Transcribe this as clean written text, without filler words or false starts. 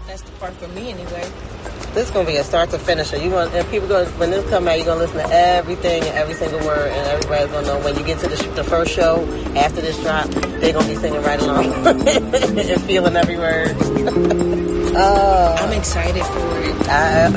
That's the part for me anyway. This is gonna be a start to finisher. When this come out, you're gonna listen to everything and every single word, and everybody's gonna know when you get to the first show after this drop, they're gonna be singing right along and feeling every word. I'm excited for it. I'm